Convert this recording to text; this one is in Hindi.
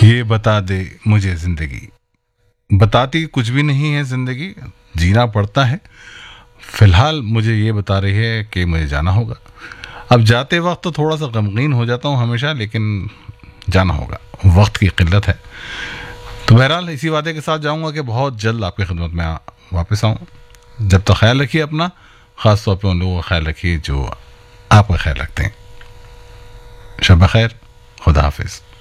ये बता दे मुझे जिंदगी, बताती कुछ भी नहीं है जिंदगी, जीना पड़ता है। फिलहाल मुझे ये बता रही है कि मुझे जाना होगा। अब जाते वक्त तो थोड़ा सा गमगीन हो जाता हूँ हमेशा, लेकिन जाना होगा, वक्त की किल्लत है। तो बहरहाल इसी वादे के साथ जाऊंगा कि बहुत जल्द आपकी खिदमत में वापस आऊँ। जब तक ख्याल रखिए अपना, ख़ास तौर पे उन लोगों का ख्याल रखिए जो आपका ख्याल रखते हैं। शब खैर, खुदा हाफिज़।